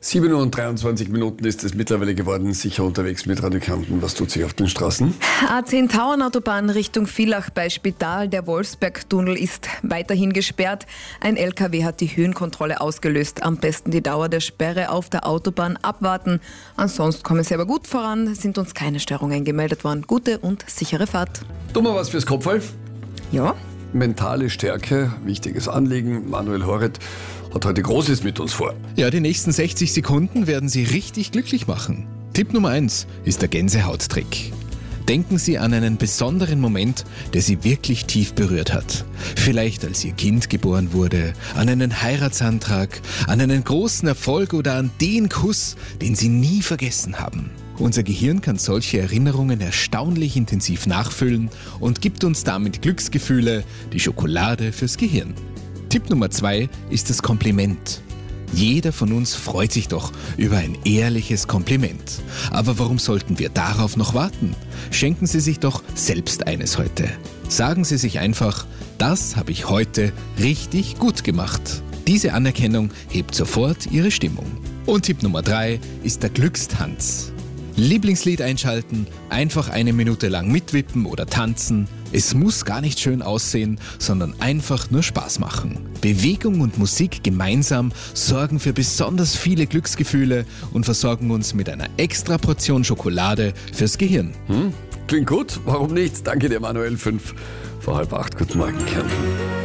7 Uhr und 23 Minuten ist es mittlerweile geworden, sicher unterwegs mit Radio Kärnten. Was tut sich auf den Straßen? A10 Tauernautobahn Richtung Villach bei Spital. Der Wolfsbergtunnel ist weiterhin gesperrt. Ein LKW hat die Höhenkontrolle ausgelöst. Am besten die Dauer der Sperre auf der Autobahn abwarten. Ansonsten kommen Sie aber gut voran, sind uns keine Störungen gemeldet worden. Gute und sichere Fahrt. Tun wir was fürs Kopfball? Ja. Mentale Stärke, wichtiges Anliegen. Manuel Horet hat heute Großes mit uns vor. Ja, die nächsten 60 Sekunden werden Sie richtig glücklich machen. Tipp Nummer 1 ist der Gänsehauttrick. Denken Sie an einen besonderen Moment, der Sie wirklich tief berührt hat. Vielleicht als Ihr Kind geboren wurde, an einen Heiratsantrag, an einen großen Erfolg oder an den Kuss, den Sie nie vergessen haben. Unser Gehirn kann solche Erinnerungen erstaunlich intensiv nachfüllen und gibt uns damit Glücksgefühle, die Schokolade fürs Gehirn. Tipp Nummer 2 ist das Kompliment. Jeder von uns freut sich doch über ein ehrliches Kompliment. Aber warum sollten wir darauf noch warten? Schenken Sie sich doch selbst eines heute. Sagen Sie sich einfach, das habe ich heute richtig gut gemacht. Diese Anerkennung hebt sofort Ihre Stimmung. Und Tipp Nummer 3 ist der Glückstanz. Lieblingslied einschalten, einfach 1 Minute lang mitwippen oder tanzen. Es muss gar nicht schön aussehen, sondern einfach nur Spaß machen. Bewegung und Musik gemeinsam sorgen für besonders viele Glücksgefühle und versorgen uns mit einer extra Portion Schokolade fürs Gehirn. Klingt gut, warum nicht? Danke dir, Manuel. 5 vor halb 8. Guten Morgen, Kärnten.